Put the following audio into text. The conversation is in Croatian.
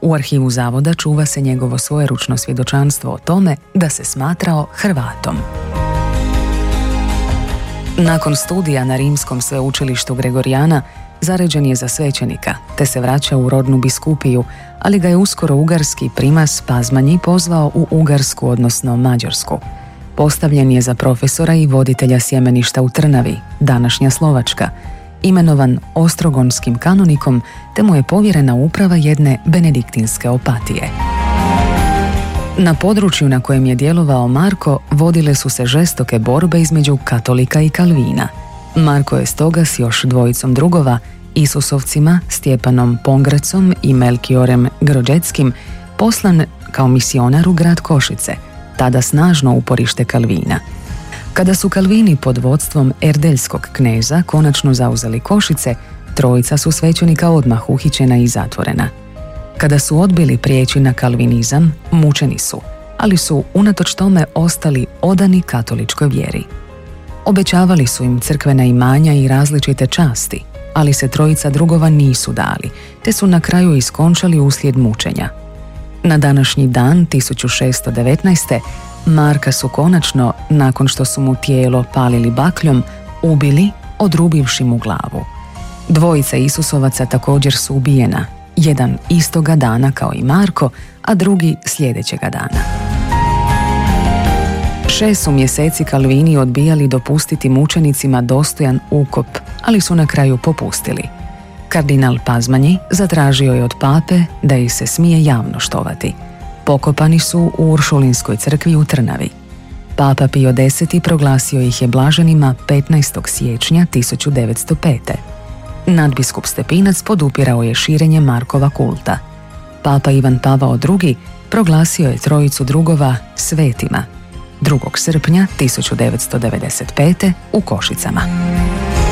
U arhivu zavoda čuva se njegovo svojeručno svjedočanstvo o tome da se smatrao Hrvatom. Nakon studija na Rimskom sveučilištu Gregorijana zaređen je za svećenika, te se vraća u rodnu biskupiju, ali ga je uskoro ugarski primas Pazmanji pozvao u Ugarsku, odnosno Mađarsku. Postavljen je za profesora i voditelja sjemeništa u Trnavi, današnja Slovačka, imenovan ostrogonskim kanonikom, te mu je povjerena uprava jedne benediktinske opatije. Na području na kojem je djelovao Marko vodile su se žestoke borbe između katolika i Kalvina. Marko je stoga s još dvojicom drugova, Isusovcima, Stjepanom Pongrecom i Melkiorem Grođeckim, poslan kao misionar u grad Košice, tada snažno uporište Kalvina. Kada su Kalvini pod vodstvom erdeljskog kneza konačno zauzeli Košice, trojica su svećenika odmah uhićena i zatvorena. Kada su odbili prijeći na kalvinizam, mučeni su, ali su unatoč tome ostali odani katoličkoj vjeri. Obećavali su im crkvena imanja i različite časti, ali se trojica drugova nisu dali, te su na kraju iskončali uslijed mučenja. Na današnji dan, 1619. Marka su konačno, nakon što su mu tijelo palili bakljom, ubili, odrubivši mu glavu. Dvojica Isusovaca također su ubijena, jedan istoga dana kao i Marko, a drugi sljedećega dana. 6 su mjeseci Kalvini odbijali dopustiti mučenicima dostojan ukop, ali su na kraju popustili. Kardinal Pazmanji zatražio je od pape da ih se smije javno štovati. Pokopani su u Uršulinskoj crkvi u Trnavi. Papa Pio X proglasio ih je blaženima 15. siječnja 1905. Nadbiskup Stepinac podupirao je širenje Markova kulta. Papa Ivan Pavao II proglasio je trojicu drugova svetima 2. srpnja 1995. u Košicama.